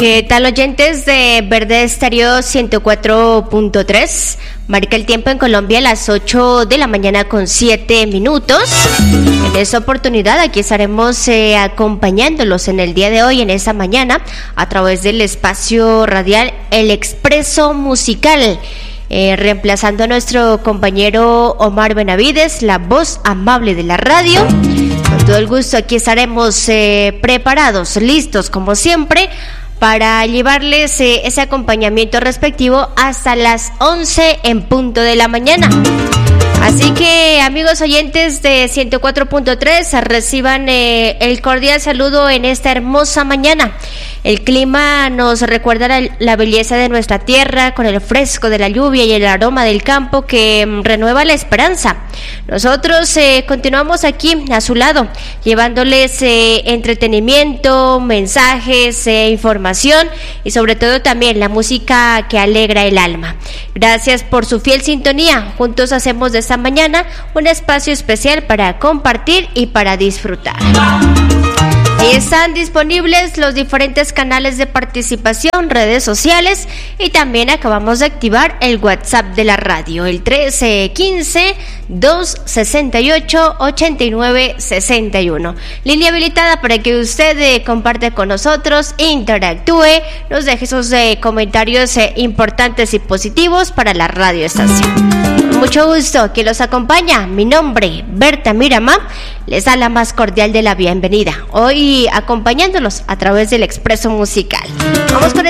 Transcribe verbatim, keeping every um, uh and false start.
¿Qué tal, oyentes de Verde Estéreo ciento cuatro punto tres? Marca el tiempo en Colombia a las ocho de la mañana con siete minutos. En esta oportunidad aquí estaremos eh, acompañándolos en el día de hoy, en esta mañana, a través del espacio radial El Expreso Musical. Eh, reemplazando a nuestro compañero Omar Benavides, la voz amable de la radio. Con todo el gusto aquí estaremos eh, preparados, listos como siempre, para llevarles eh, ese acompañamiento respectivo hasta las once en punto de la mañana. Así que, amigos oyentes de ciento cuatro punto tres, reciban eh, el cordial saludo en esta hermosa mañana. El clima nos recuerda la, la belleza de nuestra tierra, con el fresco de la lluvia y el aroma del campo que mm, renueva la esperanza. Nosotros eh, continuamos aquí a su lado, llevándoles eh, entretenimiento, mensajes, eh, información y sobre todo también la música que alegra el alma. Gracias por su fiel sintonía. Juntos hacemos de esta mañana un espacio especial para compartir y para disfrutar. Ahí están disponibles los diferentes canales de participación, redes sociales, y también acabamos de activar el WhatsApp de la radio, el trece quince, doscientos sesenta y ocho, ochenta y nueve sesenta y uno. Línea habilitada para que usted eh, comparte con nosotros, interactúe, nos deje sus eh, comentarios eh, importantes y positivos para la radioestación. Con mucho gusto que los acompaña, mi nombre, Berta Miramá, les da la más cordial de la bienvenida, hoy acompañándolos a través del Expreso Musical. Vamos con